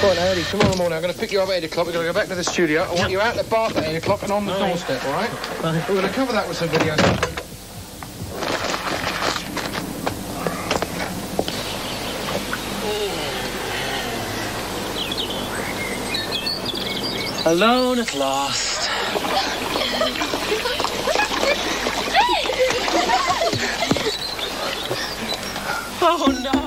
Right, now, Eddie, tomorrow morning I'm going to pick you up at 8 o'clock. We're going to go back to the studio. I want you out the bath at 8 o'clock and on the doorstep, all right? We're going to cover that with some videos. Alone at last. Oh, no.